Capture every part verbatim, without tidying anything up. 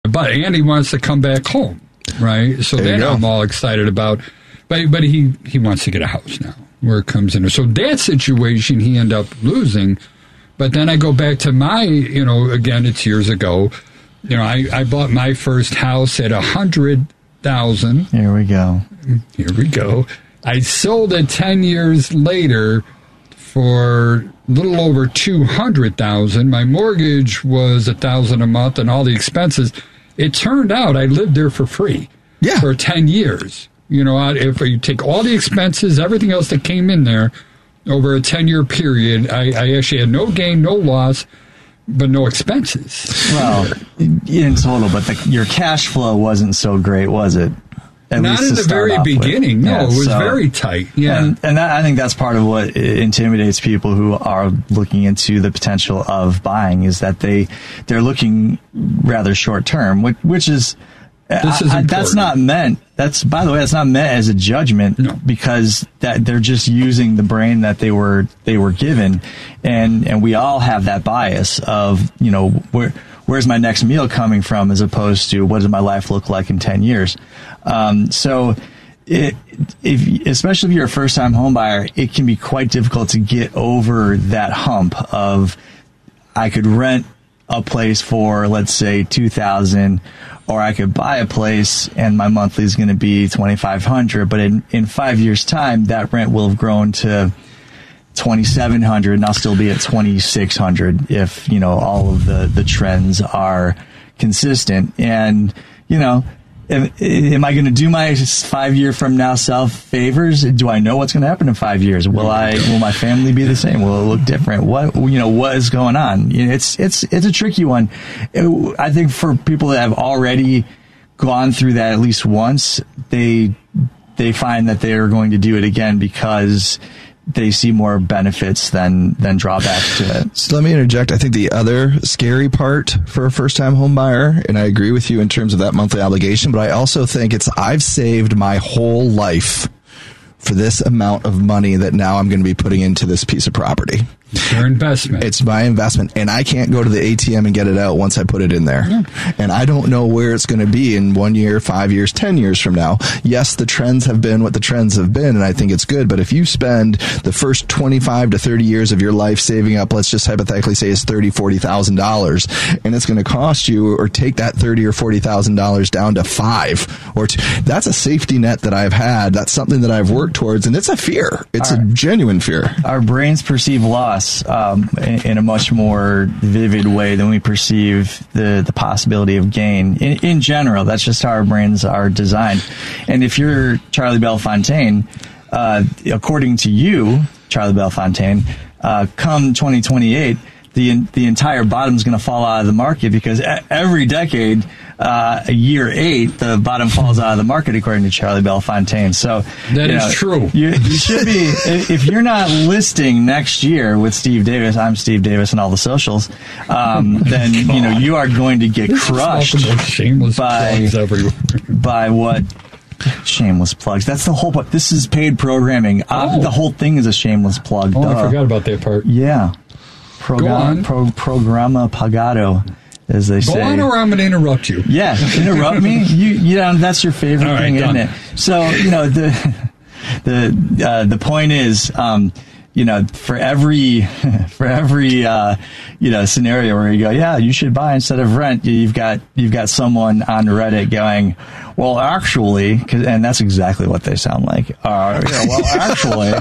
but and he wants to come back home, right? So There you that go. I'm all excited about. But but he, he wants to get a house now, where it comes in. So that situation he ended up losing. But then I go back to my, you know, again, it's years ago. You know, I, I bought my first house at a hundred thousand. Here we go. Here we go. I sold it ten years later for a little over two hundred thousand. My mortgage was a thousand a month and all the expenses. It turned out I lived there for free. Yeah. For ten years. You know, if you take all the expenses, everything else that came in there over a ten year period, I, I actually had no gain, no loss, but no expenses. Well, in total, but the, your cash flow wasn't so great, was it? At Not least in to the start very off with. beginning. No, Yeah, it was so- very tight. Yeah. And, and that, I think that's part of what intimidates people who are looking into the potential of buying is that they, they're looking rather short term, which, which is, This is I, I, that's important. not meant, that's, by the way, that's not meant as a judgment No. because that they're just using the brain that they were, they were given. And, and we all have that bias of, you know, where, where's my next meal coming from as opposed to what does my life look like in ten years? Um, so it, if, especially if you're a first time home buyer, it can be quite difficult to get over that hump of I could rent a place for, let's say, two thousand, or I could buy a place and my monthly is going to be twenty-five hundred, but in, in five years time, that rent will have grown to twenty-seven hundred and I'll still be at twenty-six hundred if, you know, all of the, the trends are consistent. And, you know, am, am I going to do my five year from now self favors? Do I know what's going to happen in five years? Will I, will my family be the same? Will it look different? What, you know, what is going on? You know, it's, it's, it's a tricky one. It, I think for people that have already gone through that at least once, they, they find that they are going to do it again because they see more benefits than than drawbacks to it. So let me interject. I think the other scary part for a first-time home buyer, and I agree with you in terms of that monthly obligation, but I also think it's I've saved my whole life for this amount of money that now I'm going to be putting into this piece of property. It's your investment. It's my investment, and I can't go to the A T M and get it out once I put it in there. Yeah. And I don't know where it's going to be in one year, five years, ten years from now. Yes, the trends have been what the trends have been, and I think it's good. But if you spend the first twenty-five to thirty years of your life saving up, let's just hypothetically say it's thirty thousand dollars, forty thousand dollars, and it's going to cost you, or take that thirty thousand dollars or forty thousand dollars down to five, or two, that's a safety net that I've had. That's something that I've worked towards, and it's a fear. It's Our, a genuine fear. Our brains perceive loss um, in, in a much more vivid way than we perceive the, the possibility of gain. In, in general, that's just how our brains are designed. And if you're Charlie Bellefontaine, uh, according to you, Charlie Bellefontaine, uh, come twenty twenty-eight, the the entire bottom is going to fall out of the market because every decade, uh, year eight, the bottom falls out of the market, according to Charlie Bellefontaine. So that you is know, true. You, you should be, if you're not listing next year with Steve Davis, I'm Steve Davis and all the socials, um, then you know you are going to get crushed shameless by plugs everywhere. by what. Shameless plugs. That's the whole point. This is paid programming. Uh, Oh. The whole thing is a shameless plug. Oh, Duh. I forgot about that part. Yeah. Go Program, on. pro, programa pagado, as they Go say. on, or I'm going to interrupt you. Yeah, interrupt me. You, you know, that's your favorite All right, thing, done. isn't it? So, you know, the the uh, the point is, um, you know, for every for every uh, you know scenario where you go, yeah, you should buy instead of rent, you've got you've got someone on Reddit going, well, actually, 'cause, and that's exactly what they sound like. Uh, yeah, well, actually,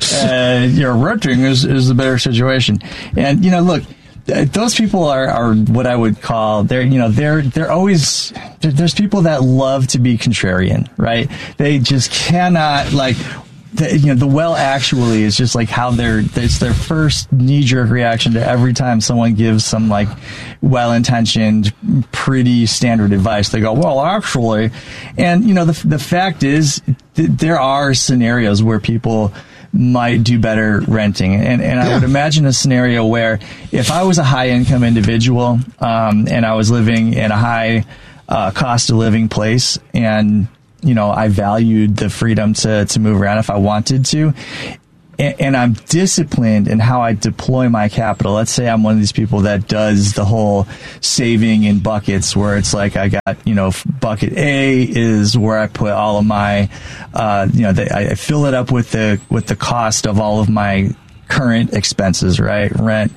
uh, your renting is is the better situation. And you know, look. Those people are, are what I would call they're you know they're they're always there's people that love to be contrarian, right? They just cannot like the, you know the well actually is just like how they're it's their first knee jerk reaction to every time someone gives some like well intentioned pretty standard advice. They go, well, actually, and you know the the fact is th- there are scenarios where people might do better renting. And, and I would imagine a scenario where if I was a high income individual, um, and I was living in a high, uh, cost of living place and, you know, I valued the freedom to, to move around if I wanted to. and, and I'm disciplined in how I deploy my capital. Let's say I'm one of these people that does the whole saving in buckets, where it's like I got, you know, bucket A is where I put all of my, uh, you know, the, I fill it up with the with the cost of all of my current expenses, right? Rent,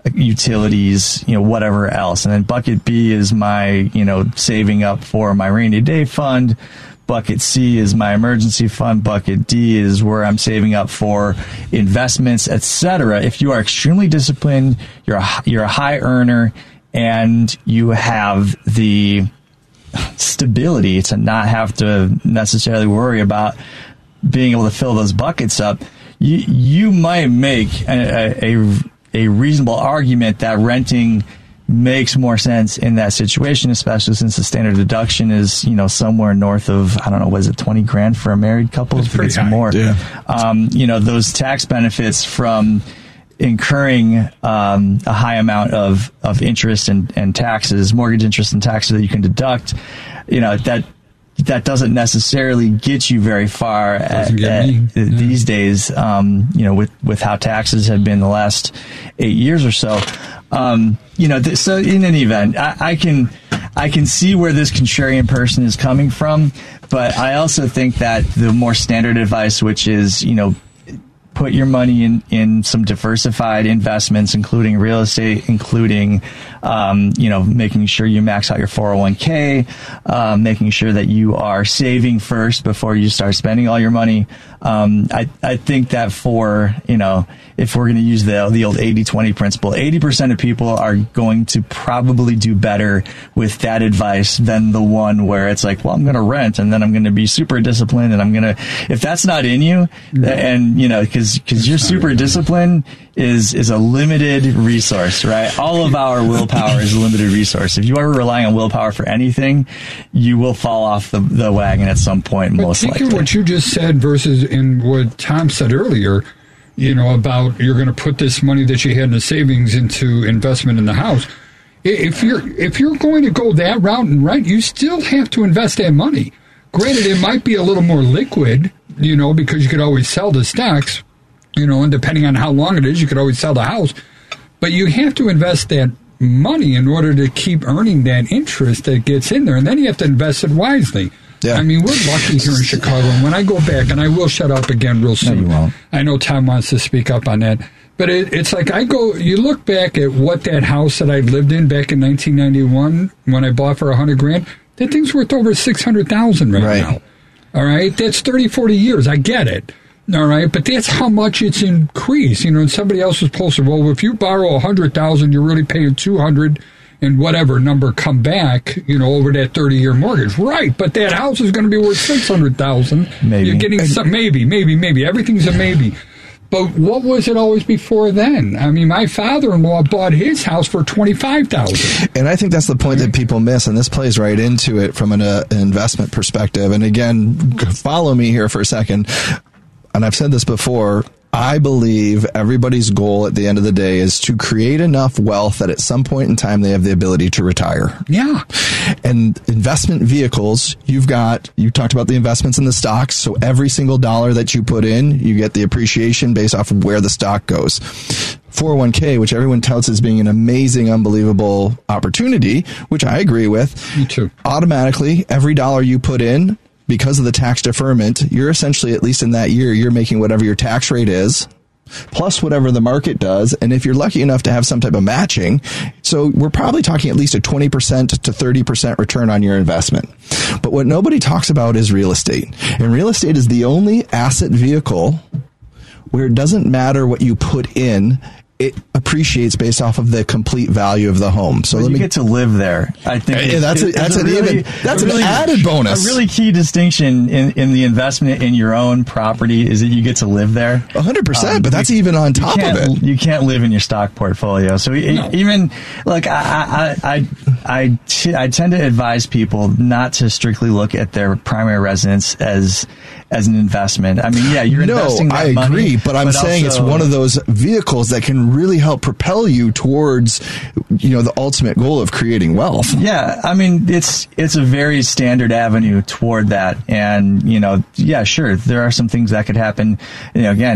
utilities, you know, whatever else. And then bucket B is my, you know, saving up for my rainy day fund. Bucket C is my emergency fund. Bucket D is where I'm saving up for investments, et cetera. If you are extremely disciplined, you're a, you're a high earner, and you have the stability to not have to necessarily worry about being able to fill those buckets up, you you might make a, a, a reasonable argument that renting makes more sense in that situation, especially since the standard deduction is, you know, somewhere north of, I don't know, was it twenty grand for a married couple? It's pretty high. More. Yeah. Um, you know, those tax benefits from incurring um, a high amount of, of interest and, and taxes, mortgage interest and taxes that you can deduct, you know, that that doesn't necessarily get you very far at, at yeah. these days, um, you know, with, with how taxes have been the last eight years or so. Um, you know, th- so in any event, I, I can I can see where this contrarian person is coming from, but I also think that the more standard advice, which is, you know, put your money in, in some diversified investments, including real estate, including, um, you know, making sure you max out your four oh one k, uh, making sure that you are saving first before you start spending all your money. Um, I, I think that for, you know, if we're going to use the, the old eighty twenty principle, eighty percent of people are going to probably do better with that advice than the one where it's like, well, I'm going to rent and then I'm going to be super disciplined and I'm going to, if that's not in you, no. and, you know, cause, cause your super discipline is, is a limited resource, right? All of our willpower is a limited resource. If you are relying on willpower for anything, you will fall off the, the wagon at some point, but most think likely. Of what you just said versus in what Tom said earlier, you know, about you're going to put this money that you had in the savings into investment in the house. If you're if you're going to go that route and rent, you still have to invest that money. Granted, it might be a little more liquid, you know, because you could always sell the stocks, you know, and depending on how long it is, you could always sell the house. But you have to invest that money in order to keep earning that interest that gets in there, and then you have to invest it wisely. Yeah. I mean, we're lucky here in Chicago. And when I go back, and I will shut up again real soon. No, you won't. I know Tom wants to speak up on that. But it, it's like I go, you look back at what that house that I lived in back in nineteen ninety-one when I bought for one hundred grand, that thing's worth over six hundred thousand right, right now. All right? That's thirty, forty years. I get it. All right? But that's how much it's increased. You know, and somebody else was posted, well, if you borrow one hundred thousand, you're really paying two hundred and whatever number come back, you know, over that thirty-year mortgage. Right, but that house is going to be worth six hundred thousand dollars. Maybe. You're getting some, maybe, maybe, maybe. Everything's a maybe. But what was it always before then? I mean, my father-in-law bought his house for twenty-five thousand dollars. And I think that's the point that people miss, and this plays right into it from an, uh, an investment perspective. And again, follow me here for a second. And I've said this before. I believe everybody's goal at the end of the day is to create enough wealth that at some point in time they have the ability to retire. Yeah. And investment vehicles, you've got, you talked about the investments in the stocks. So every single dollar that you put in, you get the appreciation based off of where the stock goes. four oh one k, which everyone touts as being an amazing, unbelievable opportunity, which I agree with. Me too. Automatically, every dollar you put in, because of the tax deferment, you're essentially, at least in that year, you're making whatever your tax rate is, plus whatever the market does. And if you're lucky enough to have some type of matching, so we're probably talking at least a twenty percent to thirty percent return on your investment. But what nobody talks about is real estate. And real estate is the only asset vehicle where it doesn't matter what you put in, it appreciates based off of the complete value of the home. So well, let you me get to live there. I think yeah, that's a, that's an really, even that's really, an added bonus. A really key distinction in, in the investment in your own property is that you get to live there. A hundred percent, um, but that's you, even on top of it. You can't live in your stock portfolio. So no. even like I I I I, t- I tend to advise people not to strictly look at their primary residence as as an investment. I mean, yeah, you're no, investing that I money, agree, but I'm but saying also, it's one of those vehicles that can really help propel you towards, you know, the ultimate goal of creating wealth. Yeah, I mean, it's it's a very standard avenue toward that, and you know, yeah, sure, there are some things that could happen. You know, again,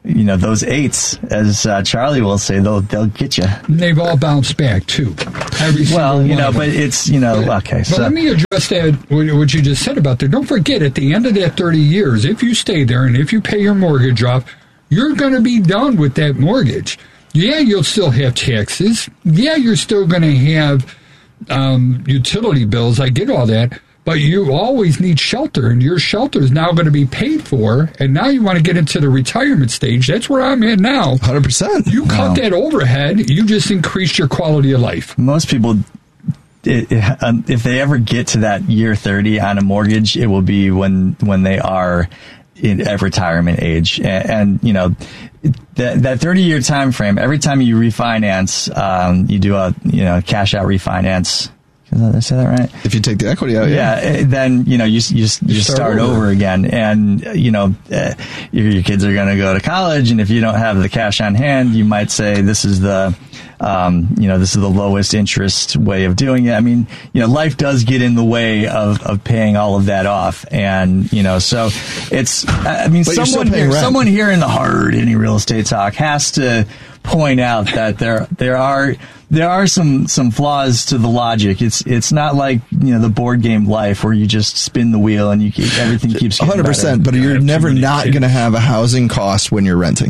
you know, those eights, as uh, Charlie will say, they'll they'll get you. And they've all bounced back too. Every well, you know, but but it's you know, but, okay. But So let me address that what you just said about there. Don't forget, at the end of that thirty years, if you stay there and if you pay your mortgage off, you're going to be done with that mortgage. Yeah, you'll still have taxes. Yeah, you're still going to have um, utility bills. I get all that. But you always need shelter, and your shelter is now going to be paid for, and now you want to get into the retirement stage. That's where I'm at now. one hundred percent. You cut Wow. that overhead, you just increase your quality of life. most people, it, it, um, if they ever get to that year thirty on a mortgage, it will be when when they are in at retirement age, and, and you know that that thirty year time frame. Every time you refinance, um, you do a you know cash out refinance. Did I say that right? If you take the equity out, yeah. Yeah, then you know you you, you start, start over. over again, and you know uh, your, your kids are going to go to college, and if you don't have the cash on hand, you might say this is the um, you know this is the lowest interest way of doing it. I mean, you know, life does get in the way of, of paying all of that off, and you know, so it's I mean, But you're still someone paying here, rent. someone here in the hard any real estate talk has to point out that there there are. There are some, some flaws to the logic. It's it's not like you know the board game Life where you just spin the wheel and you keep, everything keeps one getting hundred percent. better. But you're have too never many not kids. going to have a housing cost when you're renting.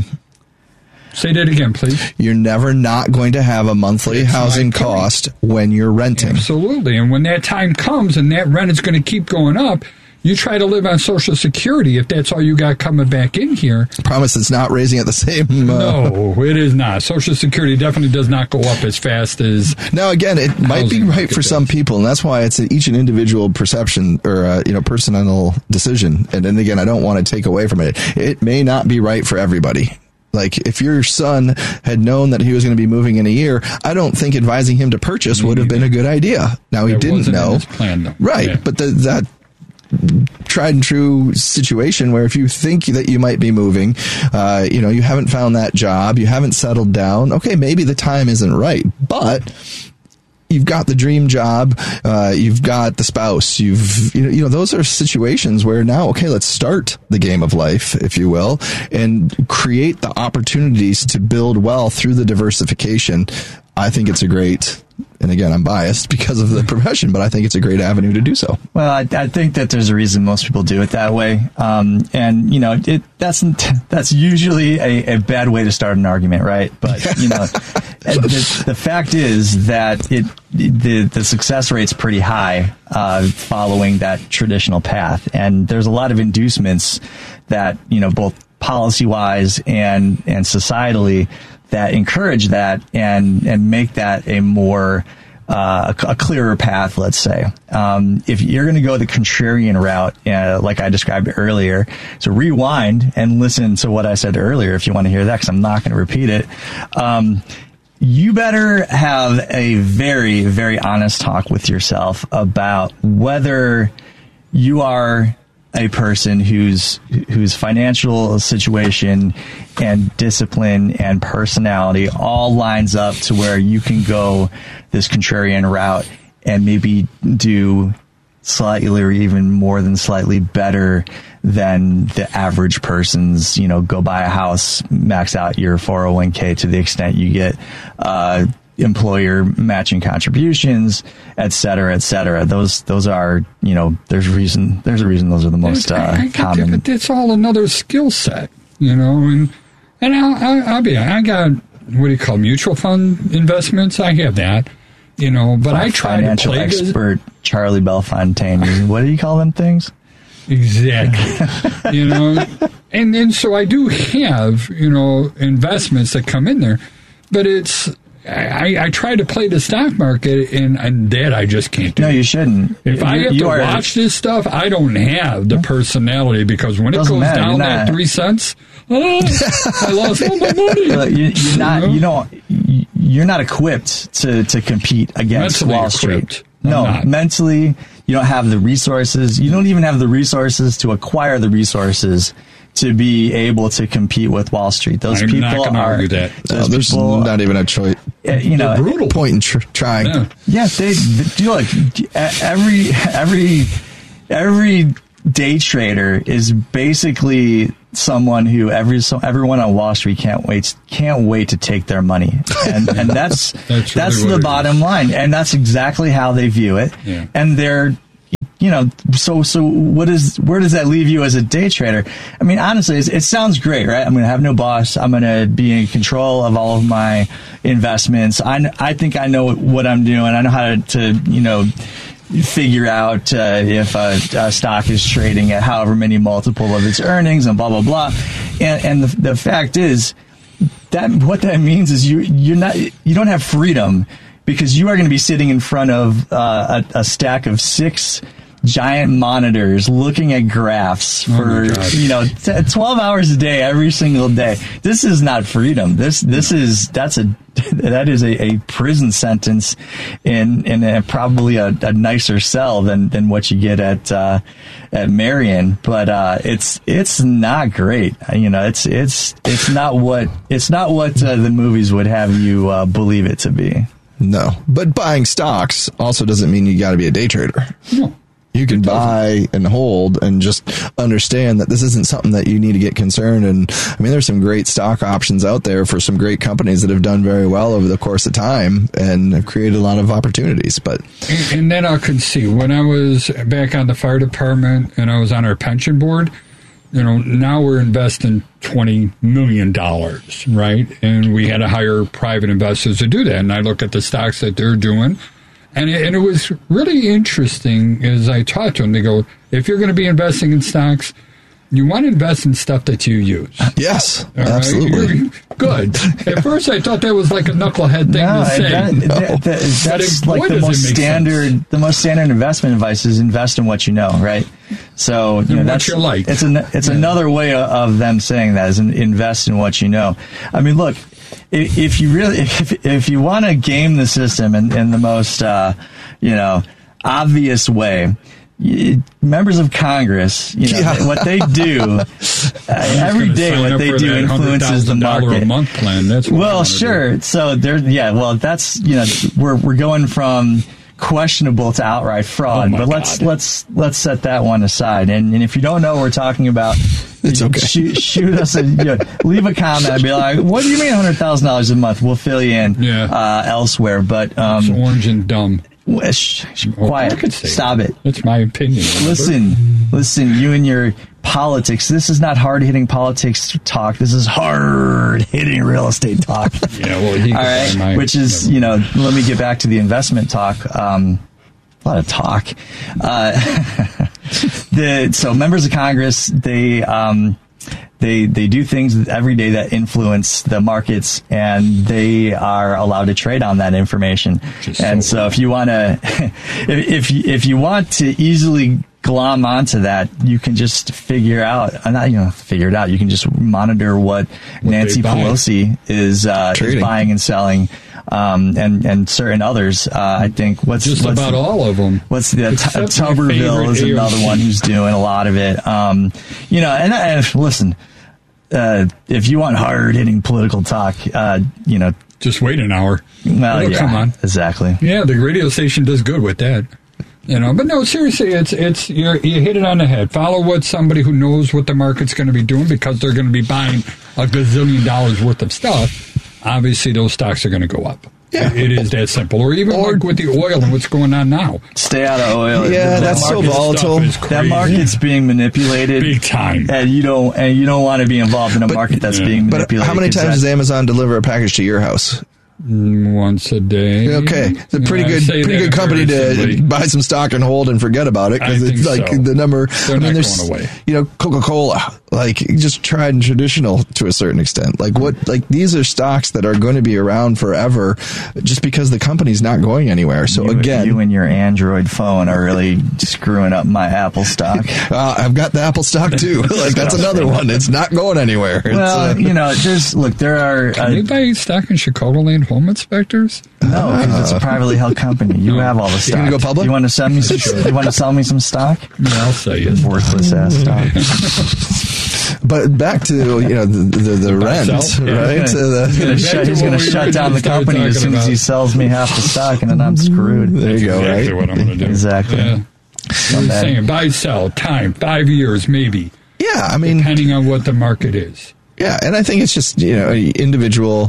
Say that again, please. You're never not going to have a monthly That's my housing point. cost when you're renting. Absolutely. And when that time comes and that rent is going to keep going up, you try to live on Social Security if that's all you got coming back in here. Promise it's not raising at the same. Uh, No, it is not. Social Security definitely does not go up as fast as. Now, again, it might be Housing right market for some does. people, and that's why it's a, each an individual perception or uh, you know personal decision. And then again, I don't want to take away from it. It may not be right for everybody. Like if your son had known that he was going to be moving in a year, I don't think advising him to purchase would have been a good idea. Now he That didn't wasn't in know, his plan, though. right? Yeah. But the, that tried and true situation where if you think that you might be moving, uh, you know, you haven't found that job, you haven't settled down. Okay, maybe the time isn't right, but you've got the dream job, uh, you've got the spouse, you've, you know, you know, those are situations where now, okay, let's start the game of life, if you will, and create the opportunities to build wealth through the diversification. I think it's a great, and again, I'm biased because of the profession, but I think it's a great avenue to do so. Well, I, I think that there's a reason most people do it that way, um, and you know, it that's that's usually a, a bad way to start an argument, right? But you know, the, the fact is that it the the success rate's pretty high uh, following that traditional path, and there's a lot of inducements that you know both policy wise and and societally that encourage that and and make that a more uh, a, a clearer path, let's say. Um, if you're going to go the contrarian route, uh, like I described earlier, so rewind and listen to what I said earlier if you want to hear that, because I'm not going to repeat it. Um, you better have a very, very honest talk with yourself about whether you are a person whose whose financial situation and discipline and personality all lines up to where you can go this contrarian route and maybe do slightly or even more than slightly better than the average person's, you know, go buy a house, max out your four oh one k to the extent you get uh employer matching contributions, et cetera, et cetera. Those, those are, you know, there's reason, there's a reason those are the most I- I uh, get that, common. but that's all another skill set, you know. And and I'll, I'll, I'll be, I got what do you call mutual fund investments? I have that, you know. But I try to Financial play this. expert Charlie Belfontaine. What do you call them things? Exactly. You know, and then so I do have, you know, investments that come in there, but it's, I, I try to play the stock market, and, and that I just can't do. No, you shouldn't. If I You- have you to are- watch this stuff, I don't have the personality, because when it Doesn't goes matter, down you're that not- three cents, oh, I lost all my money. Well, you, you're not. know? You don't. you- You're not equipped to, to compete against Mentally Wall equipped. Street. I'm No, not. mentally, you don't have the resources. You don't even have the resources to acquire the resources to be able to compete with Wall Street. Those I'm people not gonna are. argue that. No, Those there's people, not even a choice. uh, you know, They're brutal. Point in tr- trying. Yeah. yeah, they, they look. Every every every day trader is basically someone who every so everyone on Wall Street can't wait can't wait to take their money, and and that's that's, that's really the bottom is. line, and that's exactly how they view it, yeah. and they're. You know, so so what is where does that leave you as a day trader? I mean, honestly, it's, it sounds great, right? I'm going to have no boss. I'm going to be in control of all of my investments. I, I think I know what I'm doing. I know how to, to you know, figure out uh, if a, a stock is trading at however many multiple of its earnings and blah blah blah. And and the, the fact is that what that means is you you're not you don't have freedom, because you are going to be sitting in front of uh, a, a stack of six giant monitors looking at graphs for, oh you know, t- twelve hours a day, every single day. This is not freedom. This, this is, that's a, that is a, a prison sentence in, in a, probably a, a nicer cell than, than what you get at, uh, at Marion. But, uh, it's, it's not great. You know, it's, it's, it's not what, it's not what uh, the movies would have you, uh, believe it to be. No, but buying stocks also doesn't mean you got to be a day trader. No. You can buy and hold and just understand that this isn't something that you need to get concerned. And I mean, there's some great stock options out there for some great companies that have done very well over the course of time and have created a lot of opportunities. But and, and then I can see when I was back on the fire department and I was on our pension board, you know, now we're investing twenty million dollars, right? And we had to hire private investors to do that. And I look at the stocks that they're doing. And it, and it was really interesting as I talked to them. They go, if you're going to be investing in stocks, you want to invest in stuff that you use. Yes, all absolutely. Right? Good. At first, I thought that was like a knucklehead thing no, to say. That, no. that, that, that's it, like the most standard. Sense? The most standard investment advice is invest in what you know, right? So you know, what that's you like. It's an, it's yeah. another way of them saying that is invest in what you know. I mean, look, if, if you really if if you want to game the system in, in the most uh, you know obvious way. You, members of Congress, you know, yeah. what they do uh, every day, what they do influences the market. A month plan. That's what well, sure. Do. So there, yeah. Well, that's you know, we're we're going from questionable to outright fraud. Oh but let's God. let's let's set that one aside. And, and if you don't know what we're talking about, it's okay. Shoot, shoot us a you know, leave a comment. I'd be like, "What do you mean, one hundred thousand dollars a month?" We'll fill you in yeah. uh, elsewhere. But um, it's orange and dumb. Shh, sh- quiet. Stop it. That's my opinion. Listen, listen, you and your politics. This is not hard-hitting politics talk. This is hard-hitting real estate talk. Yeah, well, he all right, my, which is, you know, let me get back to the investment talk. Um, a lot of talk. Uh, the, so members of Congress, they... Um, They they do things every day that influence the markets, and they are allowed to trade on that information. And so, so if you want to, if if you, if you want to easily glom onto that, you can just figure out, not you know figure it out. You can just monitor what, what Nancy Pelosi is, uh, is buying and selling. Um, and, and certain others, uh, I think what's just what's about the, all of them. What's the t- Tuberville is another one who's doing a lot of it. Um, you know, and, and listen, uh, if you want hard hitting political talk, uh, you know, just wait an hour. Well, It'll yeah, come on. Exactly. Yeah, the radio station does good with that. You know, but no, seriously, it's it's you're, you hit it on the head. Follow what somebody who knows what the market's going to be doing, because they're going to be buying a gazillion dollars worth of stuff. Obviously, those stocks are going to go up. Yeah. It is that simple. Or even or, like with the oil and what's going on now. Stay out of oil. Yeah, that that's so volatile. That market's being manipulated big time, and you don't and you don't want to be involved in a but, market that's yeah. being manipulated. But how many times does Amazon deliver a package to your house? Once a day. Okay, it's a pretty good, pretty good company to buy some stock and hold and forget about it, because it's like so. the number. They're I mean, not there's, going away. You know, Coca-Cola, like just tried and traditional to a certain extent. Like what? Like these are stocks that are going to be around forever, just because the company's not going anywhere. So you, again, you and your Android phone are really screwing up my Apple stock. uh, I've got the Apple stock too. Like that's another one. It's not going anywhere. Well, uh, you know, there's look. There are. Can uh, you buy stock in Chicagoland Home Inspectors? No, because it's a privately held company. You have all the stock. You gonna go public? You want to sell me some? You want to sell me some stock? Yeah, I'll sell you. Worthless ass stock. But back to you know the the, the rent, yeah, right? He's gonna, uh, the, he's gonna, he's gonna shut down the company as soon about. as he sells me half the stock, and then I'm screwed. There you go. Exactly right? what I'm going to do. Exactly. Yeah. I'm saying buy, sell, time, five years, maybe. Yeah, I mean, depending on what the market is. Yeah, and I think it's just, you know, individual,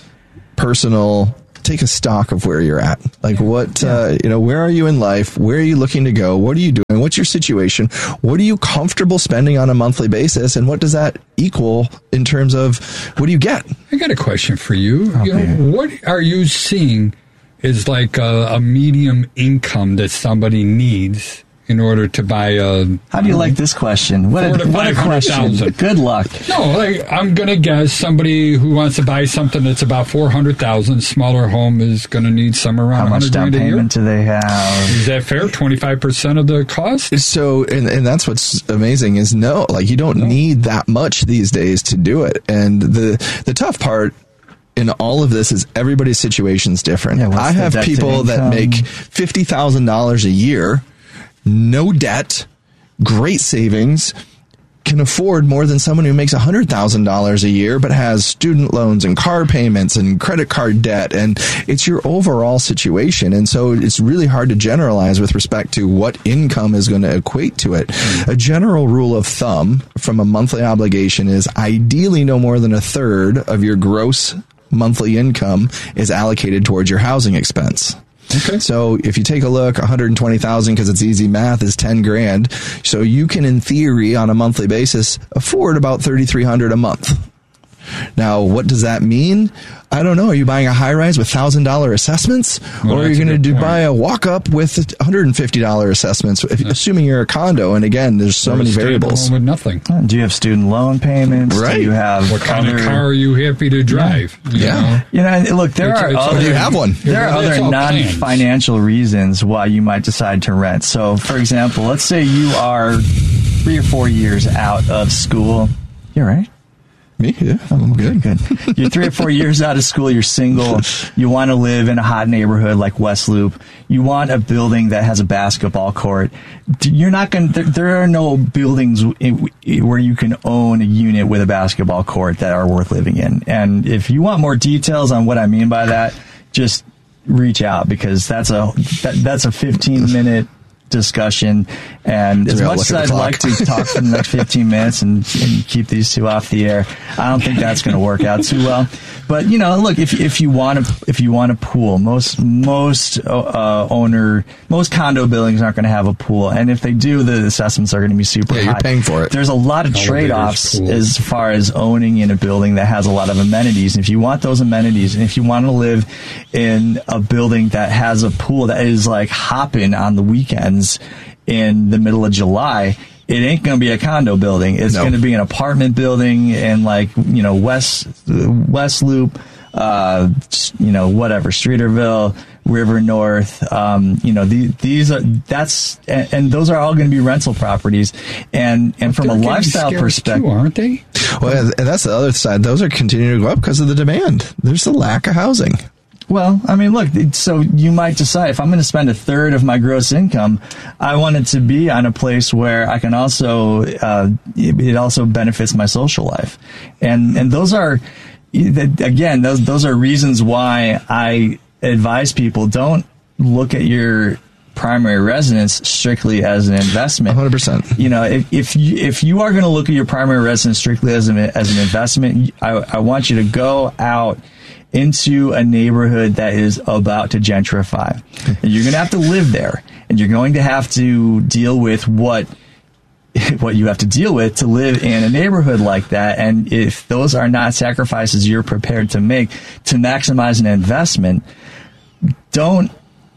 personal, take a stock of where you're at. Like what, yeah. uh, you know, where are you in life? Where are you looking to go? What are you doing? What's your situation? What are you comfortable spending on a monthly basis? And what does that equal in terms of what do you get? I got a question for you. Oh, you know, what are you seeing is like a, a medium income that somebody needs in order to buy a... How do you like this question? What a, what a question. Good luck. No, like, I'm going to guess somebody who wants to buy something that's about four hundred thousand dollars, smaller home is going to need somewhere around How much down payment do they have? Is that fair? twenty-five percent of the cost? So, and, and that's what's amazing is no, like you don't no. need that much these days to do it. And the, the tough part in all of this is everybody's situation's different. Yeah, I have people that make fifty thousand dollars a year, no debt, great savings, can afford more than someone who makes one hundred thousand dollars a year, but has student loans and car payments and credit card debt. And it's your overall situation. And so it's really hard to generalize with respect to what income is going to equate to it. Mm-hmm. A general rule of thumb from a monthly obligation is ideally no more than a third of your gross monthly income is allocated towards your housing expense. Okay. So if you take a look, one hundred twenty thousand because it's easy math is ten grand. So you can, in theory, on a monthly basis, afford about thirty-three hundred a month. Now, what does that mean? I don't know. Are you buying a high rise with one thousand dollars assessments? Well, or are you going to buy a walk up with one hundred fifty dollars assessments, if, yeah. assuming you're a condo? And again, there's so or many variables. With nothing. Do you have student loan payments? Right. Do you have what kind other... of car are you happy to drive? Yeah. You know, yeah. You know look, there it's, are it's other. Do you have one? There are other non-financial reasons why you might decide to rent. So, for example, let's say you are three or four years out of school. You're right. Me? Yeah, I'm good. Good. You're three or four years out of school. You're single. You want to live in a hot neighborhood like West Loop. You want a building that has a basketball court. You're not going. There, there are no buildings where you can own a unit with a basketball court that are worth living in. And if you want more details on what I mean by that, just reach out because that's a that, that's a fifteen minute discussion, and as much as I'd like to talk for the next fifteen minutes and, and keep these two off the air, I don't think that's going to work out too well. But you know, look, if if you want to if you want a pool, most most uh, owner most condo buildings aren't going to have a pool, and if they do, the assessments are going to be super yeah, high. You're paying for it. There's a lot of trade-offs as far as owning in a building that has a lot of amenities. And if you want those amenities, and if you want to live in a building that has a pool that is like hopping on the weekends in the middle of July, it ain't going to be a condo building. It's no. going to be an apartment building in like, you know, West, West Loop, uh, you know, whatever, Streeterville, River North, um, you know, the, these are, that's, and, and those are all going to be rental properties. And, and from a lifestyle perspective, too, aren't they? Well, and that's the other side. Those are continuing to go up because of the demand. There's a lack of housing. Well, I mean, look, so you might decide if I'm going to spend a third of my gross income, I want it to be on a place where I can also, uh, it also benefits my social life. And, and those are, again, those, those are reasons why I advise people don't look at your primary residence strictly as an investment. one hundred percent. You know, if, if you, if you are going to look at your primary residence strictly as an, as an investment, I, I want you to go out into a neighborhood that is about to gentrify. And you're going to have to live there, and you're going to have to deal with what what you have to deal with to live in a neighborhood like that. And if those are not sacrifices you're prepared to make to maximize an investment, don't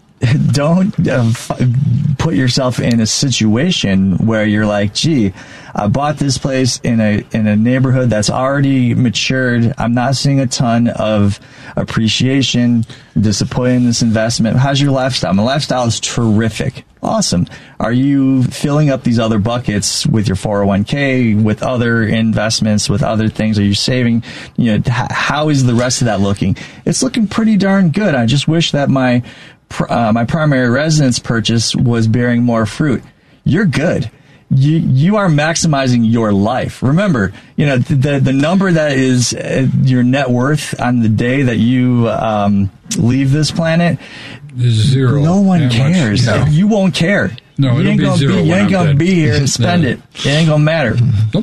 don't uh, f- put yourself in a situation where you're like, gee, I bought this place in a in a neighborhood that's already matured. I'm not seeing a ton of appreciation. I'm disappointed in this investment. How's your lifestyle? My lifestyle is terrific. Awesome. Are you filling up these other buckets with your four oh one k, with other investments, with other things? Are you saving? You know, h- how is the rest of that looking? It's looking pretty darn good. I just wish that my Uh, my primary residence purchase was bearing more fruit. You're good. You you are maximizing your life. Remember, you know the the number that is uh, your net worth on the day that you um, leave this planet. Zero. No one cares. No. You won't care. No, you it'll ain't be gonna zero be, you when ain't I'm gonna dead. be here and spend No. it. It ain't gonna matter. Nope.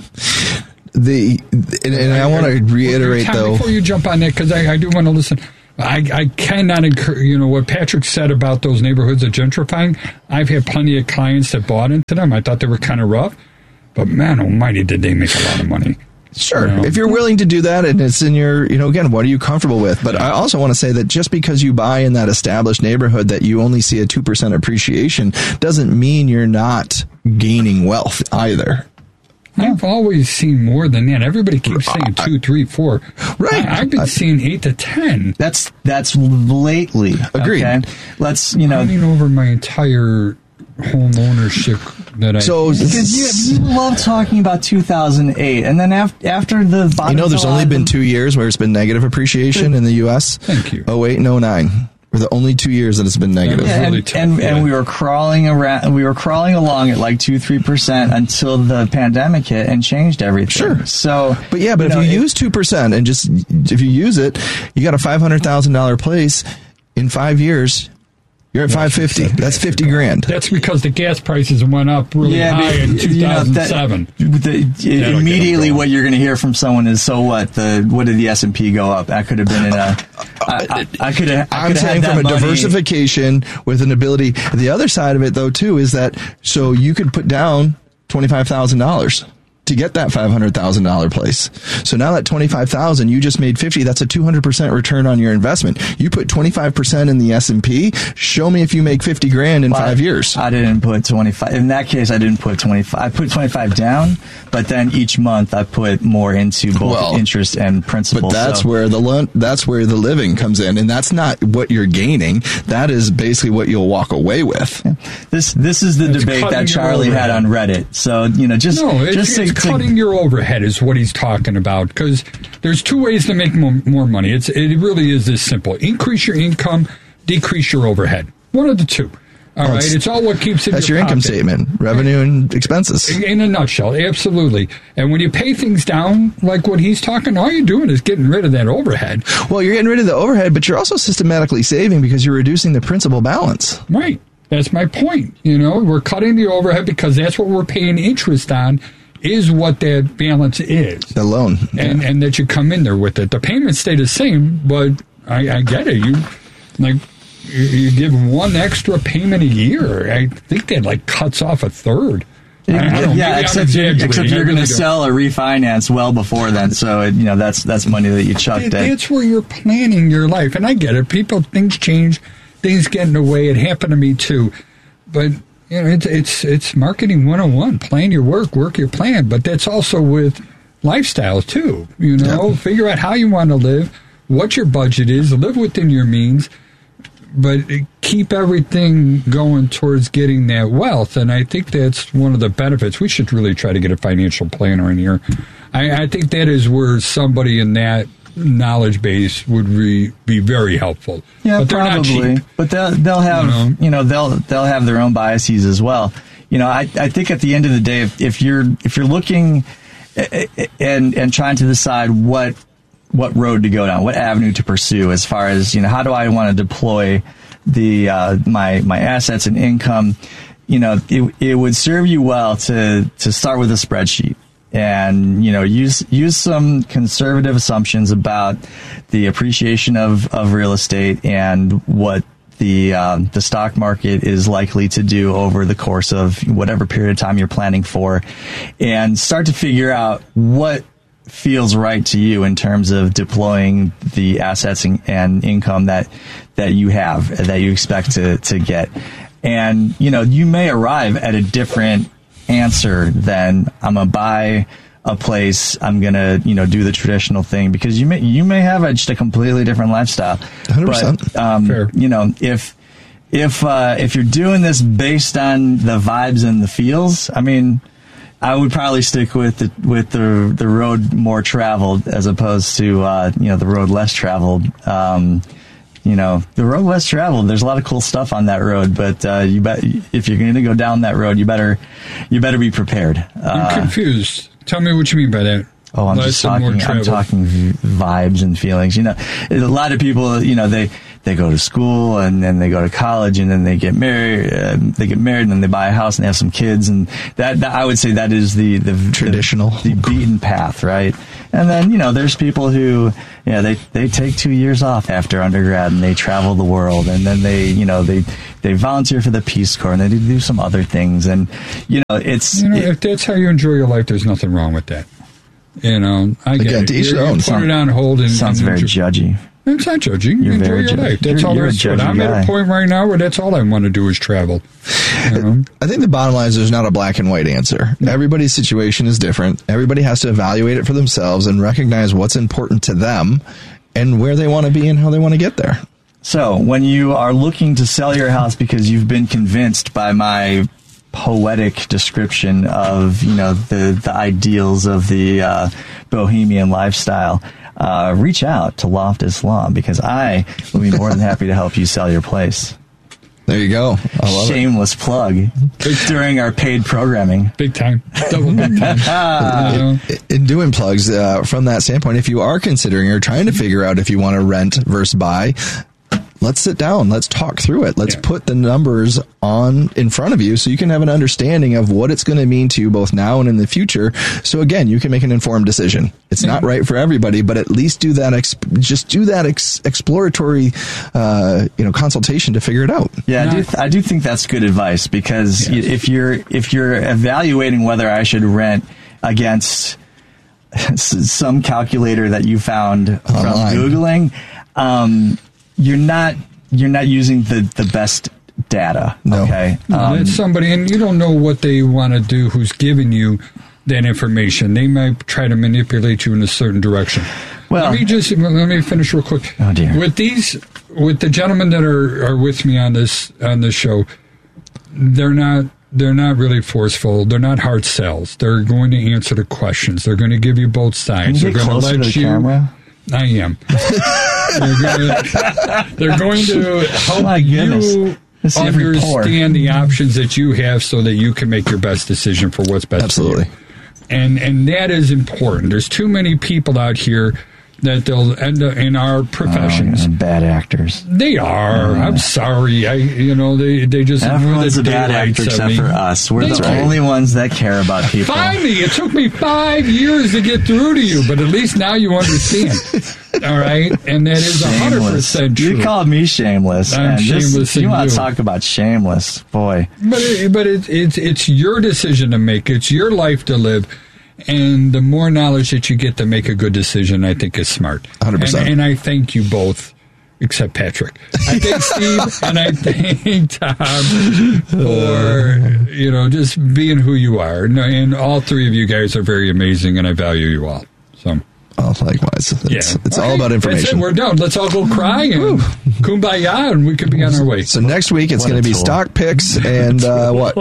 The and, and I want to reiterate Tom, though. before you jump on that, because I, I do want to listen. I, I cannot encourage, you know, what Patrick said about those neighborhoods of gentrifying. I've had plenty of clients that bought into them. I thought they were kind of rough, but man almighty, did they make a lot of money. Sure. You know? If you're willing to do that and it's in your, you know, again, what are you comfortable with? But I also want to say that just because you buy in that established neighborhood that you only see a two percent appreciation doesn't mean you're not gaining wealth either. I've always seen more than that. Everybody keeps saying two, three, four. Right. I, I've been I- seeing eight to ten. That's that's lately. Agreed. Okay? Let's you know. Running over my entire home ownership that I. So, Because you, you love talking about two thousand eight, and then after after the bottom you know, there's fell only out, been the- two years where it's been negative appreciation in the U S. Thank you. oh eight and oh nine were the only two years that it's been negative. Yeah. and, really tough, and, yeah. and we were crawling around. We were crawling along at like two, three percent until the pandemic hit and changed everything. Sure. So, But yeah, but know, if you it- use two percent and just, if you use it, you got a five hundred thousand dollars place in five years. You're at five fifty. That's fifty grand. That's because the gas prices went up really Yeah, high but, in you know, that- two thousand seven. the- get 'em immediately, going. what you're going to hear from someone is, "So what? The what did the S and P go up?" I could have been in a. I, I, I could have. I I'm could have saying had from a that money. diversification with an ability. The other side of it, though, too, is that so you could put down twenty-five thousand dollars to get that five hundred thousand dollars place. So now that twenty-five thousand dollars, you just made fifty. That's a two hundred percent return on your investment. You put twenty-five percent in the S and P. Show me if you make fifty grand in Well, five years. I didn't put twenty-five. In that case, I didn't put twenty-five. I put twenty-five down, but then each month I put more into both Well, interest and principal. But that's so. where the loan, that's where the living comes in, and that's not what you're gaining. That is basically what you'll walk away with. This this is the It's debate cutting that your Charlie had on overhead. Reddit. So you know, just No, it's, just it's to, to- cutting your overhead is what he's talking about. Because there's two ways to make more, more money. It's it really is this simple: increase your income, decrease your overhead. One of the two. All Well, right, it's- it's all what keeps in That's your your income pocket. statement, revenue and expenses. In a nutshell, absolutely. And when you pay things down, like what he's talking, all you're doing is getting rid of that overhead. Well, you're getting rid of the overhead, but you're also systematically saving because you're reducing the principal balance. Right. That's my point. You know, we're cutting the overhead because that's what we're paying interest on, is what that balance is. The loan. And and that you come in there with it. The payments stay the same, but I, I get it. You like you, you give one extra payment a year. I think that like cuts off a third. I, I don't know, maybe yeah, I'm except you're, exaggerating. except I you're going really to don't. sell or refinance well before then. So it, you know that's that's money that you chucked That- in. That's where you're planning your life. And I get it. People, things change, things get in the way. It happened to me too. But, you know, it's, it's, it's marketing one oh one. Plan your work, work your plan. But that's also with lifestyles too. You know, Yeah. figure out how you want to live, what your budget is, live within your means, but keep everything going towards getting that wealth. And I think that's one of the benefits. We should really try to get a financial planner in here. I, I think that is where somebody in that knowledge base would re, be very helpful. Yeah, but they're probably. not cheap. But they'll they'll have You know? you know they'll they'll have their own biases as well. You know, I I think at the end of the day, if, if you're if you're looking and and trying to decide what what road to go down, what avenue to pursue, as far as you know, how do I want to deploy the uh, my my assets and income, you know, it it would serve you well to to start with a spreadsheet. And you know, use use some conservative assumptions about the appreciation of, of real estate and what the um, the stock market is likely to do over the course of whatever period of time you're planning for, and start to figure out what feels right to you in terms of deploying the assets and, and income that that you have, that you expect to to get. And you know, you may arrive at a different answer than I'm gonna buy a place, I'm gonna you know do the traditional thing, because you may you may have a, just a completely different lifestyle. one hundred percent. But um, Fair. you know, if if uh, if you're doing this based on the vibes and the feels, I mean, I would probably stick with the with the the road more traveled as opposed to uh, you know the road less traveled. Um, You know, the road less traveled. There's a lot of cool stuff on that road, but uh, you bet if you're going to go down that road, you better you better be prepared. I'm Uh, confused. Tell me what you mean by that. oh, I'm Less just and more talking. I'm travel. talking v- vibes and feelings. You know, a lot of people, you know, they they go to school and then they go to college and then they get married. Uh, they get married and then they buy a house and have some kids, and that, that I would say that is the the traditional, the, the beaten path, right? And then you know, there's people who, yeah, they they take two years off after undergrad and they travel the world, and then they you know they they volunteer for the Peace Corps and they do some other things, and you know, it's you know, it, if that's how you enjoy your life, there's nothing wrong with that. You know, I get Again, it. to each You, their you own. put it on hold and sounds and very enjoy- judgy. It's not judging. You're Enjoy very your judgy. life. That's You're- all you're there a is to it. judgy I'm at guy. a point right now where that's all I want to do is travel. You know? I think the bottom line is there's not a black and white answer. Everybody's situation is different. Everybody has to evaluate it for themselves and recognize what's important to them and where they want to be and how they want to get there. So, when you are looking to sell your house because you've been convinced by my poetic description of, you know, the, the ideals of the uh, bohemian lifestyle, uh, reach out to Loft Islam, because I will be more than happy to help you sell your place. There you go. I love Shameless plug during our paid programming. Big time. Double big time. You know? it. In doing plugs, uh, from that standpoint, if you are considering or trying to figure out if you want to rent versus buy, let's sit down. Let's talk through it. Let's Yeah. put the numbers on in front of you so you can have an understanding of what it's going to mean to you both now and in the future. So again, you can make an informed decision. It's not right for everybody, but at least do that. Exp- just do that ex- exploratory, uh, you know, consultation to figure it out. Yeah, I do, th- I do think that's good advice, because Yes. y- if you're if you're evaluating whether I should rent against s- some calculator that you found from Online. Googling, um, you're not you're not using the, the best data. No. Okay, No, um, that's somebody, and you don't know what they want to do who's giving you that information. They might try to manipulate you in a certain direction. Well- let me just let me finish real quick. Oh, dear. With these, with the gentlemen that are, are with me on this on this show, they're not they're not really forceful. They're not hard sells. They're going to answer the questions. They're going to give you both sides. Can you they're get going closer let to the you. camera? I am. they're, gonna, they're going to help My goodness. you Let's see every pore. understand the options that you have so that you can make your best decision for what's best Absolutely. for you. And and that is important. There's too many people out here that they'll end up in our professions. Oh, yeah, bad actors. They are. I'm sorry. I you know they they just Everyone's the a bad daylights actor of except me. for us. We're That's the right. only ones that care about people. Finally, it took me five years to get through to you, but at least now you understand. All right, and that is a hundred Shameless. percent true. You called me shameless. I'm and this- shameless You in want you. to talk about shameless, boy? But it, but it, it's it's your decision to make. It's your life to live, and the more knowledge that you get to make a good decision, I think is smart. one hundred percent. And, and I thank you both, except Patrick. I thank Steve and I thank Tom for you know just being who you are. And, and all three of you guys are very amazing, and I value you all. So. Oh, likewise. It's, Yeah, it's all Okay, about that's it. information. We're done. Let's all go cry and kumbaya, and we could be on our way. So next week it's What going a to be tool. stock picks and uh, what?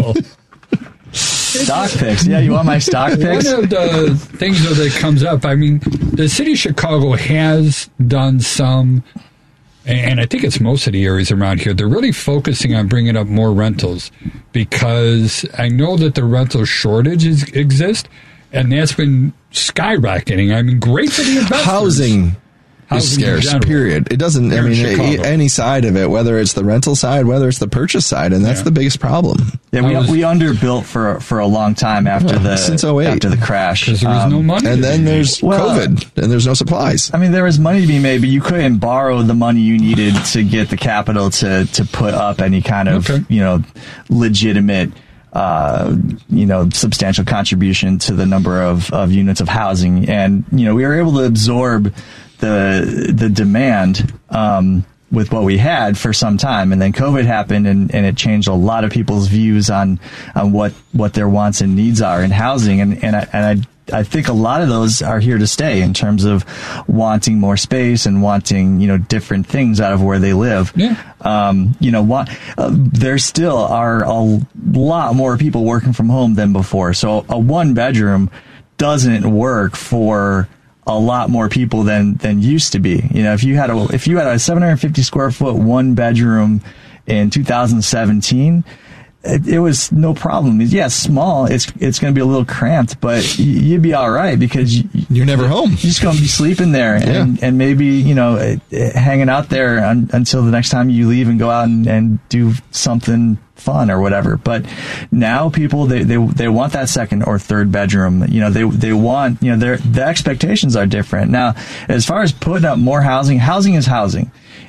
Stock picks. Yeah, you want my stock picks? One of the things though that comes up, I mean, the city of Chicago has done some, and I think it's most of the areas around here, they're really focusing on bringing up more rentals, because I know that the rental shortage is, exists, and that's been skyrocketing. I mean, great for the investors. Housing is Housing in scarce, general. period. It doesn't, I Here in mean, Chicago. a- any side of it, whether it's the rental side, whether it's the purchase side, and that's Yeah. the biggest problem. Yeah, we, I was- we underbuilt for for a long time after Yeah, the since oh eight. after the crash. Because there was no Um, money. And to then be there's Well, COVID, and there's no supplies. I mean, there was money to be made, but you couldn't borrow the money you needed to get the capital to to put up any kind of Okay. you know legitimate. Uh, you know, substantial contribution to the number of, of units of housing, and you know, we were able to absorb the the demand um, with what we had for some time, and then COVID happened, and, and it changed a lot of people's views on on what, what their wants and needs are in housing, and and I, and I I think a lot of those are here to stay in terms of wanting more space and wanting, you know, different things out of where they live. Yeah. Um, you know, wa- uh, there still are a lot more people working from home than before. So a one bedroom doesn't work for a lot more people than, than used to be. You know, if you had a, if you had a seven hundred fifty square foot one bedroom in two thousand seventeen, it, it was no problem. Yeah, small. It's it's going to be a little cramped, but you'd be all right because you, you're never home. You're just going to be sleeping there, and, yeah. and maybe you know it, it, hanging out there un, until the next time you leave and go out and, and do something fun or whatever. But now people they, they they want that second or third bedroom. You know they they want you know their the expectations are different. Now, as far as putting up more housing, housing is housing,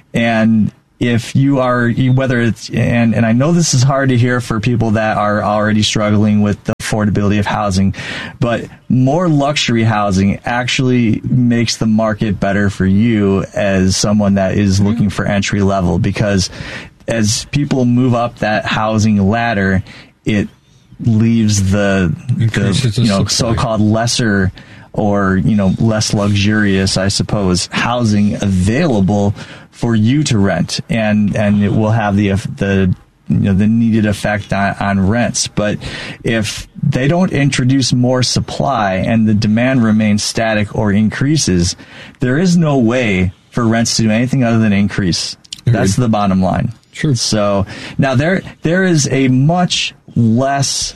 and if you are, whether it's, and, and I know this is hard to hear for people that are already struggling with the affordability of housing, but more luxury housing actually makes the market better for you as someone that is looking for entry level, because as people move up that housing ladder, it leaves the, the you know, so-called lesser or, you know, less luxurious, I suppose, housing available for you to rent, and and it will have the the you know the needed effect on, on rents. But if they don't introduce more supply and the demand remains static or increases, there is no way for rents to do anything other than increase. Agreed. That's the bottom line. True. So now there there is a much less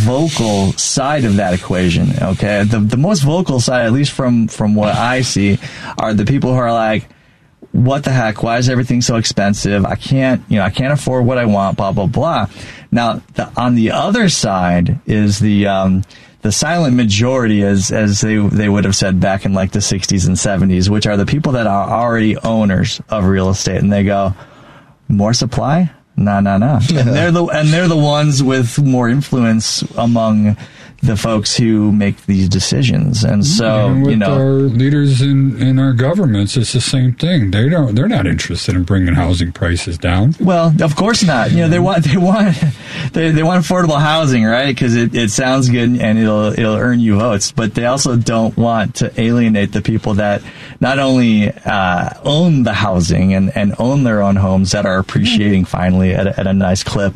vocal side of that equation. Okay, the the most vocal side, at least from from what I see, are the people who are like, what the heck? Why is everything so expensive? I can't, you know, I can't afford what I want, blah, blah, blah. Now, the, on the other side is the, um, the silent majority, as, as they, they would have said back in like the sixties and seventies, which are the people that are already owners of real estate. And they go, more supply? No, no, no. And they're the, and they're the ones with more influence among the folks who make these decisions. And so, Even with you know, our leaders in, in our governments, it's the same thing. They don't, they're not interested in bringing housing prices down. Well, of course not. You know, they want, they want, they, they want affordable housing, right? Because it, it sounds good and it'll, it'll earn you votes, but they also don't want to alienate the people that not only, uh, own the housing and, and own their own homes that are appreciating finally at a, at a nice clip.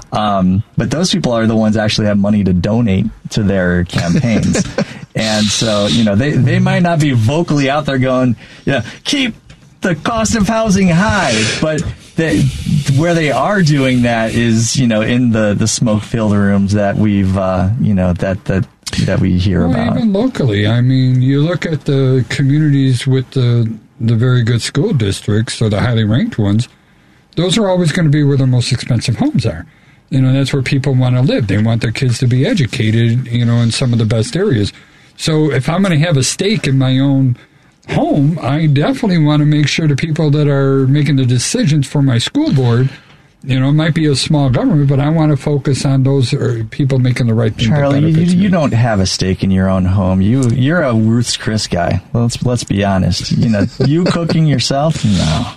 Um, but those people are the ones that actually have money to donate to their campaigns. And so, you know, they, they might not be vocally out there going, you know, keep the cost of housing high, but they, where they are doing that is, you know, in the, the smoke-filled rooms that we've, uh, you know, that, that, that we hear well, about. Even locally, I mean, you look at the communities with the, the very good school districts or the highly ranked ones, those are always going to be where the most expensive homes are. You know, that's where people want to live. They want their kids to be educated, you know, in some of the best areas. So if I'm going to have a stake in my own home, I definitely want to make sure the people that are making the decisions for my school board, you know, it might be a small government, but I want to focus on those are people making the right thing. Charlie, you, you don't have a stake in your own home. You, you're a Ruth's Chris guy. Let's, let's be honest. You know, you cooking yourself? No.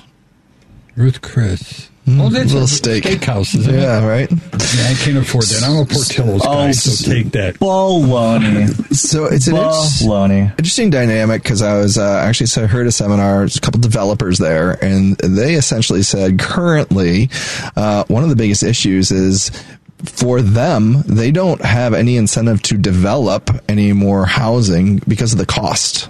Ruth Chris. Mm, well, that's little a steak. steakhouse, isn't yeah, it? Yeah, right? Yeah, I can't afford that. I'm a Portillo's guy, oh, so take that. Baloney. So it's an Baloney. interesting dynamic because I was uh, actually so I heard a seminar, there's a couple developers there, and they essentially said currently uh, one of the biggest issues is for them, they don't have any incentive to develop any more housing because of the cost.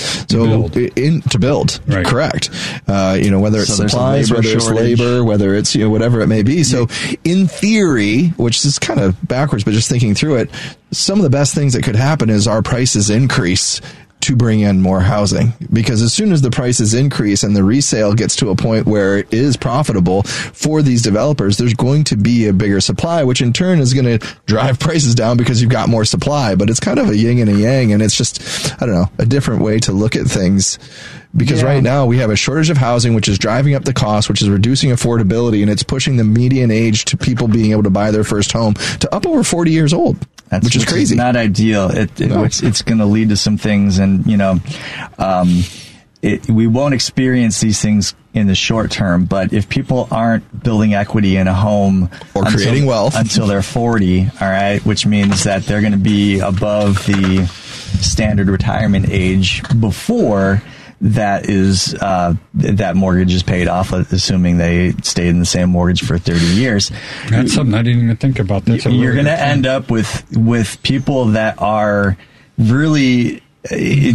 So build. in to build, right. Correct. Uh, you know, whether it's so supplies, whether it's shortage. labor, whether it's, you know, whatever it may be. So in theory, which is kind of backwards, but just thinking through it, some of the best things that could happen is our prices increase to bring in more housing, because as soon as the prices increase and the resale gets to a point where it is profitable for these developers, there's going to be a bigger supply, which in turn is going to drive prices down because you've got more supply. But it's kind of a yin and a yang, and it's just, I don't know, a different way to look at things. Because yeah. right now we have a shortage of housing, which is driving up the cost, which is reducing affordability, and it's pushing the median age to people being able to buy their first home to up over forty years old. That's, which is which crazy. Is not ideal. It, it, no. It's, it's going to lead to some things, and you know, um, it, we won't experience these things in the short term. But if people aren't building equity in a home or until, creating wealth until they're forty, all right, which means that they're going to be above the standard retirement age before that is uh, that mortgage is paid off, assuming they stayed in the same mortgage for thirty years. That's something I didn't even think about. That's You're really going to end up with with people that are really uh,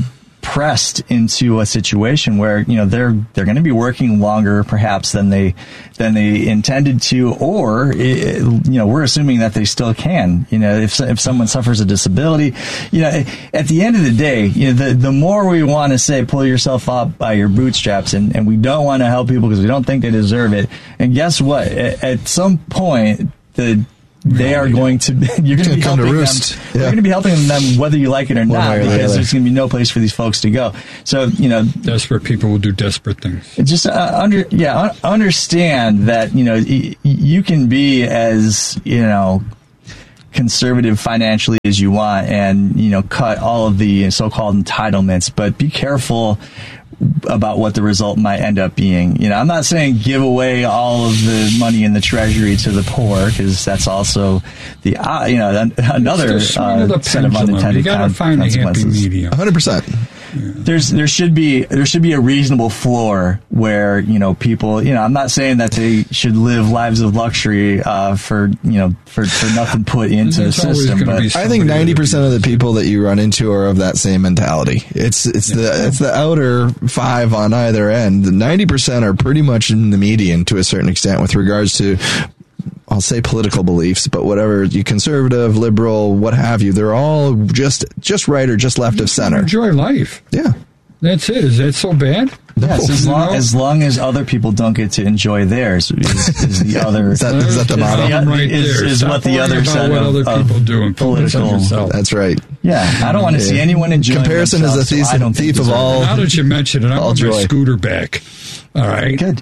pressed into a situation where, you know, they're they're going to be working longer perhaps than they than they intended to, or it, you know, we're assuming that they still can. You know, if if someone suffers a disability, you know, at the end of the day, you know, the the more we want to say pull yourself up by your bootstraps, and, and we don't want to help people because we don't think they deserve it. And guess what? At, at some point, the They are going to. You're going to be helping them. Yeah. You're going to be helping them whether you like it or not, or because the there's going to be no place for these folks to go. So you know, desperate people will do desperate things. Just uh, under, yeah, un- understand that you know y- you can be as you know conservative financially as you want, and you know cut all of the so-called entitlements, but be careful about what the result might end up being. You know, I'm not saying give away all of the money in the treasury to the poor, because that's also the uh, you know another uh, set of unintended you gotta find consequences. A happy medium. one hundred percent. Yeah. There's there should be there should be a reasonable floor where you know people you know I'm not saying that they should live lives of luxury uh, for you know for, for nothing put into the system, but I think ninety percent of the people that you run into are of that same mentality. It's it's yeah. the it's the outer five on either end. The ninety percent are pretty much in the median to a certain extent with regards to, I'll say political beliefs, but whatever, you conservative, liberal, what have you, they're all just just right or just left you of center. Enjoy life. Yeah. That's it. Is that so bad? Yes, as long, as long as other people don't get to enjoy theirs, is, is the other. is, that, is that the motto? Is, right is, is what the other set what of, other people of do and political. That's right. Yeah, I don't want to yeah. see anyone enjoying comparison is the thief, so I thief of all. Now that you mention it, I want my scooter back. All right. Good.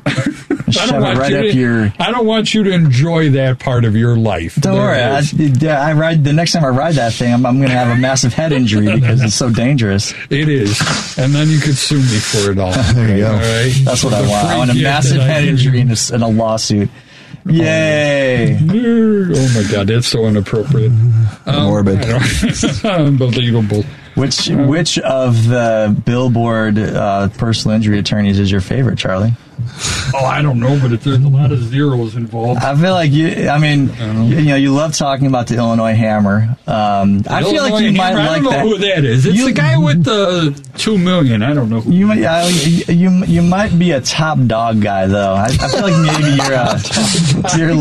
I don't want right you up to, your... I don't want you to enjoy that part of your life. Don't there worry. I, I ride the next time I ride that thing, I'm, I'm going to have a massive head injury because it's so dangerous. It is, and then you could sue me for it all. There you go. All right? That's what I want. I want a massive head injury in a, in a lawsuit. Yay! Oh my God, that's so inappropriate. Um, Morbid. Unbelievable. Which which of the Billboard uh, personal injury attorneys is your favorite, Charlie? Oh, I don't know, but if there's a lot of zeros involved. I feel like you. I mean, I know. You, you know, you love talking about the Illinois Hammer. Um, I feel Illinois like you Hammer, might I like don't that. know who that is. It's you, the guy with the two million. I don't know. Who you might. Uh, you you might be a top dog guy though. I, I feel like maybe you're a you're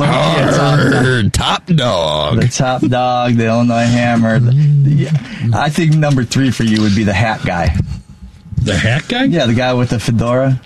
a top, top dog. The top dog, the Illinois Hammer. The, the, I think number three for you would be the hat guy. The hat guy? Yeah, the guy with the fedora.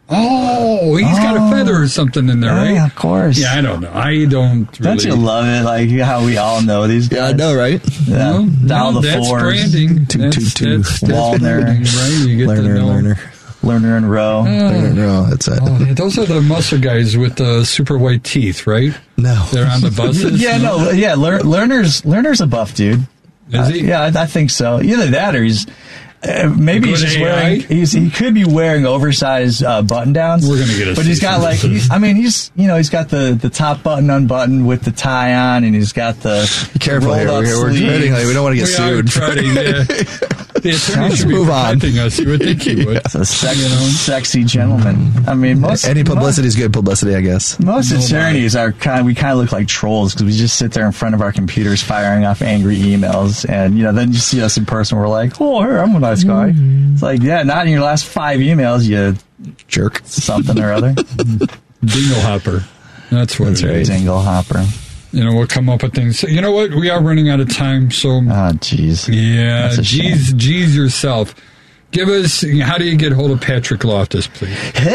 Oh, he's oh. got a feather or something in there, right? Yeah, of course. Yeah, I don't know. I don't really. Don't you love it? Like how we all know these guys. Yeah, I know, right? Yeah, no, down no, the that's fours. branding. Two, that's, two, two. That's, that's Walner, branding, right? You get learner, to know. learner. Lerner and Rowe. Uh, Lerner and Rowe, that's it. Oh, yeah, those are the muscle guys with the super white teeth, right? No. They're on the buses? yeah, no, no yeah, Ler- Lerner's, Lerner's a buff dude. Is he? Uh, yeah, I, I think so. Either that or he's... Uh, maybe he's just A I? wearing. He's, he could be wearing oversized uh, button downs. We're gonna get a but he's got like. He's, I mean, he's you know he's got the, the top button unbuttoned with the tie on, and he's got the. Be careful here. We're, we're treading like we don't want to get we sued. Treading, yeah. The attorney should be move on. protecting us. You would think he would. It's a sex, you know? sexy gentleman. I mean, most any publicity is good publicity, I guess. Most no attorneys are kind. Of, we kind of look like trolls because we just sit there in front of our computers firing off angry emails, and you know, then you see us in person. We're like, oh, here, I'm a nice guy. Mm-hmm. It's like, yeah, not in your last five emails, you jerk, something or other. Dingle hopper. That's what That's it right. is. Dingle hopper. You know, we'll come up with things. You know what? We are running out of time, so. Oh, jeez. Yeah, jeez, jeez yourself. Give us, how do you get hold of Patrick Loftus, please?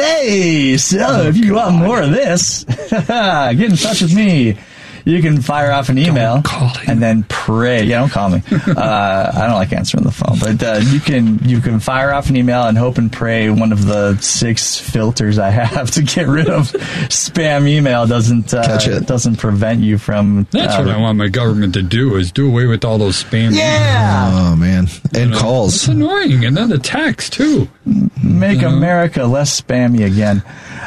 Hey, so oh, if you God. want more of this, get in touch with me. You can fire off an email and then pray. Yeah, don't call me. Uh, I don't like answering the phone, but uh, you can you can fire off an email and hope and pray one of the six filters I have to get rid of spam email doesn't uh, Catch it. doesn't prevent you from. That's uh, what I want my government to do is do away with all those spam. Yeah. emails. Oh man, and you know, calls. It's annoying, and then the text too. Make you know? America less spammy again.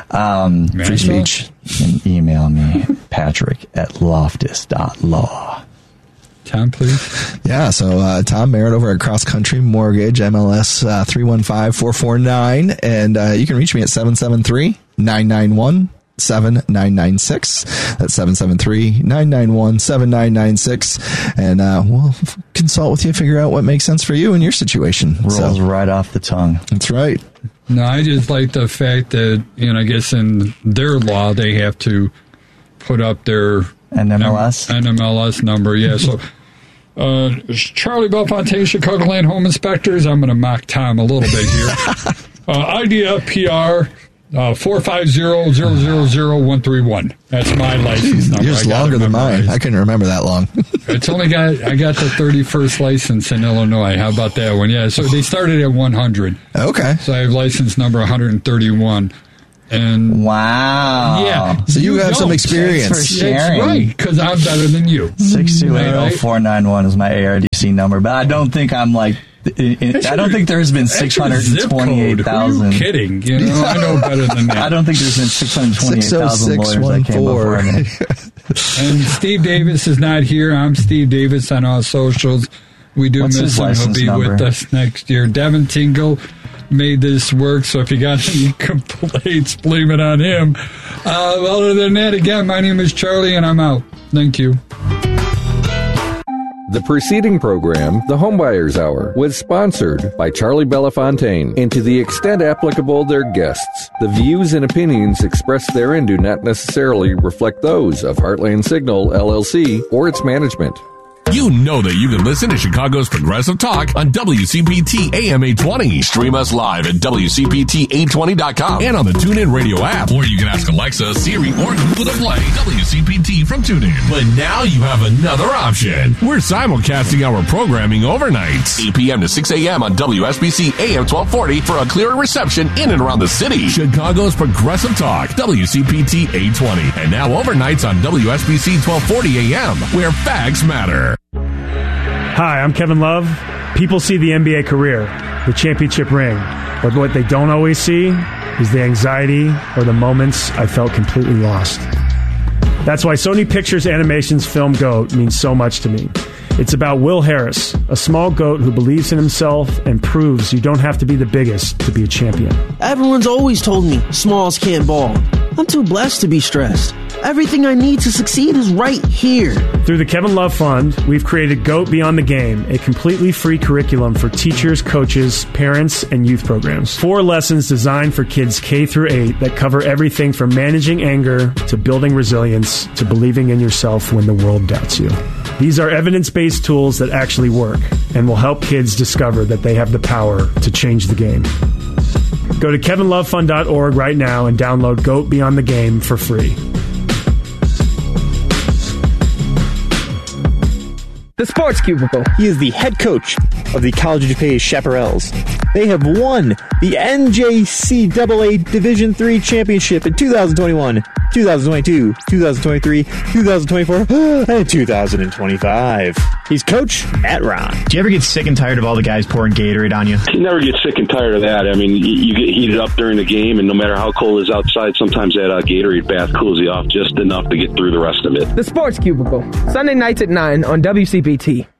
Um, free speech. You can email me, Patrick at loftus dot law. Tom, please. Yeah, so uh, Tom Merritt over at Cross Country Mortgage, M L S uh, three one five four four nine, and uh, you can reach me at seven seven three, nine nine one, seven nine nine six. That's seven seven three, nine nine one, seven nine nine six. And uh, we'll consult with you, figure out what makes sense for you in your situation. Rolls so, right off the tongue. That's right. No, I just like the fact that, you know, I guess in their law, they have to put up their N M L S? N M L S number, yeah. So, uh, Charlie Bellefontaine, Chicagoland Home Inspectors. I'm going to mock Tom a little bit here. uh, I D F P R uh, four five zero, zero zero zero, one three one. That's my license number. Yours longer than mine. I couldn't remember that long. It's only got, I got the thirty-first license in Illinois. How about that one? Yeah, so they started at one hundred. Okay. So I have license number one hundred thirty-one. And wow. Yeah. So you, you have some experience. Thanks for sharing. That's right, because I'm better than you. six two eight oh four nine one is my A R D C number, but I don't think I'm like, it, I don't think there's been six hundred twenty-eight thousand. Who are you kidding? You know, I know better than that. I don't think there's been six hundred twenty-eight thousand lawyers that came before me. And Steve Davis is not here. I'm Steve Davis on all socials. We do What's miss him. He'll be number? with us next year. Devin Tingle made this work, so if you got any complaints, blame it on him. Uh, other than that, again, my name is Charlie, and I'm out. Thank you. The preceding program, The Homebuyers Hour, was sponsored by Charlie Bellefontaine, and to the extent applicable, their guests. The views and opinions expressed therein do not necessarily reflect those of Heartland Signal, L L C, or its management. You know that you can listen to Chicago's Progressive Talk on W C P T A M eight twenty. Stream us live at W C P T eight twenty dot com and on the TuneIn Radio app. Or you can ask Alexa, Siri, or Google to play W C P T from TuneIn. But now you have another option. We're simulcasting our programming overnights, eight p.m. to six a.m. on W S B C A M twelve forty for a clearer reception in and around the city. Chicago's Progressive Talk, W C P T eight twenty. And now overnights on W S B C twelve forty A M, where facts matter. Hi, I'm Kevin Love. People see the N B A career, the championship ring, but what they don't always see is the anxiety or the moments I felt completely lost. That's why Sony Pictures Animation's film GOAT means so much to me. It's about Will Harris, a small goat who believes in himself and proves you don't have to be the biggest to be a champion. Everyone's always told me smalls can't ball. I'm too blessed to be stressed. Everything I need to succeed is right here. Through the Kevin Love Fund, we've created GOAT Beyond the Game, a completely free curriculum for teachers, coaches, parents, and youth programs. Four lessons designed for kids K through eight that cover everything from managing anger to building resilience to believing in yourself when the world doubts you. These are evidence-based tools that actually work and will help kids discover that they have the power to change the game. Go to kevin love fund dot org right now and download GOAT Beyond the Game for free. The Sports Cubicle. He is the head coach of the College of DuPage Chaparrals. They have won the N J C A A Division three Championship in two thousand twenty-one, two thousand twenty-two, two thousand twenty-three, two thousand twenty-four, and two thousand twenty-five. He's Coach Matt Ron. Do you ever get sick and tired of all the guys pouring Gatorade on you? You never get sick and tired of that. I mean, you, you get heated up during the game, and no matter how cold it is outside, sometimes that uh, Gatorade bath cools you off just enough to get through the rest of it. The Sports Cubicle, Sunday nights at nine on W C P T.